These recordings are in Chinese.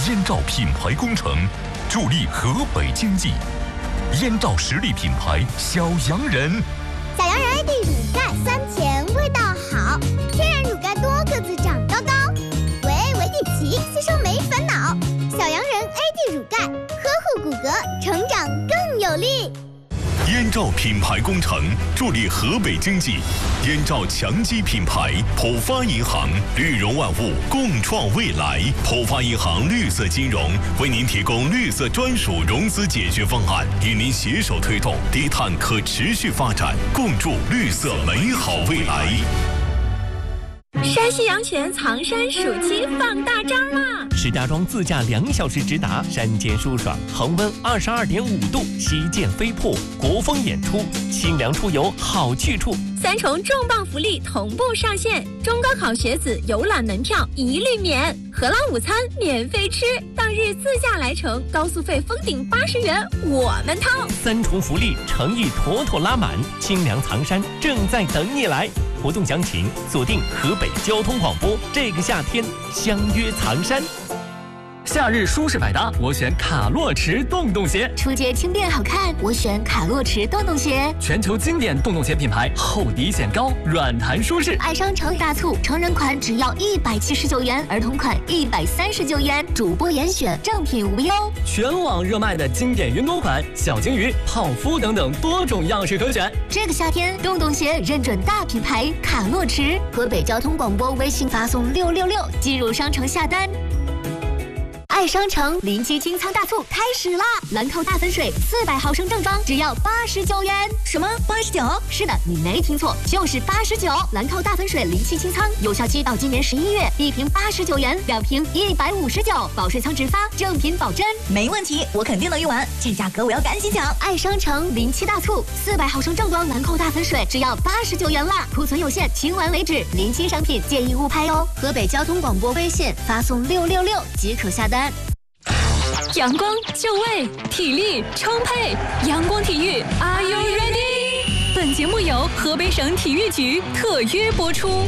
燕赵品牌工程，助力河北经济。燕赵实力品牌小洋人， 小洋人 AD 乳钙酸甜味道好，天然乳钙多个子长高高，维地奇吸收没烦恼。小洋人 AD 乳钙呵护骨骼，成长更有力。 燕赵品牌工程助力河北经济，燕赵强基品牌，浦发银行绿融万物，共创未来。浦发银行绿色金融为您提供绿色专属融资解决方案，与您携手推动低碳可持续发展，共筑绿色美好未来。 山西阳泉藏山暑期放大招啦！ 石家庄自驾2小时直达，山间舒爽，恒温22.5度，旗舰飞瀑，国风演出，清凉出游好去处。 3重重磅福利同步上线，中高考学子游览门票一律免，荷兰午餐免费吃，当日自驾来程高速费封顶80元，我们掏。 3重福利，诚意妥妥拉满，清凉藏山正在等你来。活动详情锁定河北交通广播，这个夏天相约藏山。 夏日舒适百搭，我选卡洛驰洞洞鞋。 出街轻便好看，我选卡洛驰洞洞鞋。 全球经典洞洞鞋品牌，厚底显高，软弹舒适。 爱商城大促，成人款只要179元，儿童款139元，主播严选，正品无忧。 全网热卖的经典云朵款、小鲸鱼、泡芙等等多种样式可选。 这个夏天，洞洞鞋认准大品牌卡洛驰。河北交通广播微信发送666，进入商城下单。爱商城临期清仓大促开始啦！兰蔻大粉水400毫升正装只要89元。什么89？是的，你没听错，就是89。兰蔻大粉水临期清仓，有效期到今年11月，1瓶89元，2瓶159，保税仓直发，正品保真。 没问题，我肯定能用完，这价格我要赶紧抢！ 爱商城临期大促，400毫升正装兰蔻大粉水只要89元啦，库存有限，清完为止。临期商品建议勿拍哦。河北交通广播微信发送666即可下单。 阳光就位，体力充沛，阳光体育 Are you ready？ 本节目由河北省体育局特约播出。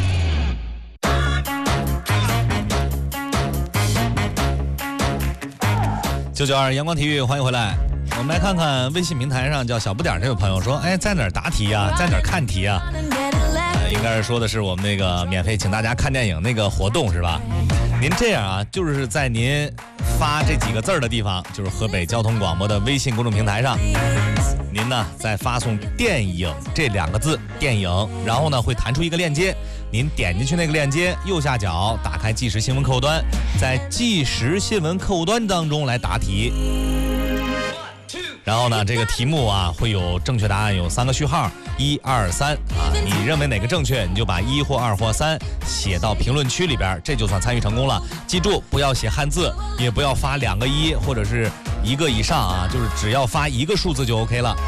992阳光体育，欢迎回来。我们来看看微信平台上叫小不点这位朋友说，在哪儿答题啊，在哪儿看题啊？应该是说的是我们那个免费请大家看电影那个活动是吧？您这样啊，就是在您发这几个字儿的地方，就是河北交通广播的微信公众平台上，您呢再发送电影这2个字，电影，然后呢会弹出一个链接，您点进去那个链接，右下角打开即时新闻客户端，在即时新闻客户端当中来答题。然后呢，这个题目啊会有正确答案，有3个序号，1、2、3啊，你认为哪个正确，你就把1或2或3写到评论区里边，这就算参与成功了。记住，不要写汉字，也不要发2个1或者是1个以上啊，就是只要发1个数字就 OK 了。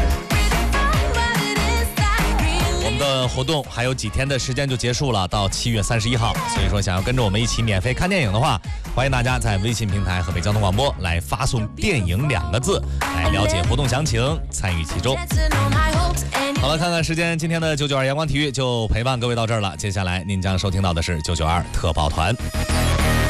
我们的活动还有几天的时间就结束了，到7月31号，所以说想要跟着我们一起免费看电影的话，欢迎大家在微信平台河北交通广播来发送电影2个字来了解活动详情，参与其中。好了，看看时间，今天的992阳光体育就陪伴各位到这儿了，接下来您将收听到的是992特报团。